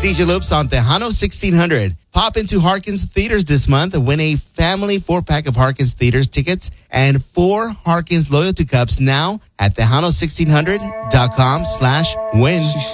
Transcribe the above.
CJ Loops on Tejano 1600. Pop into Harkins Theaters this month and win a family 4-pack of Harkins Theaters tickets and 4 Harkins Loyalty Cups now at Tejano1600.com/win.